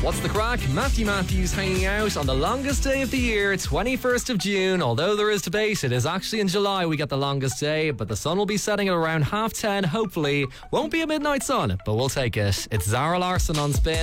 What's the crack? Matthew Matthews hanging out on the longest day of the year, 21st of June. Although there is debate, it is actually in July we get the longest day, but the sun will be setting at around 10:30, hopefully. Won't be a midnight sun, but we'll take it. It's Zara Larsson on Spin.